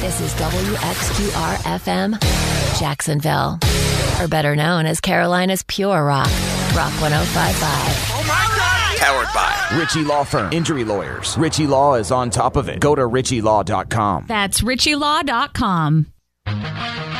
This is WXQR-FM, Jacksonville. Or better known as Carolina's Pure Rock. Rock 105.5. Oh my God! Powered by Ritchie Law Firm. Injury lawyers. Ritchie Law is on top of it. Go to RitchieLaw.com. That's RitchieLaw.com.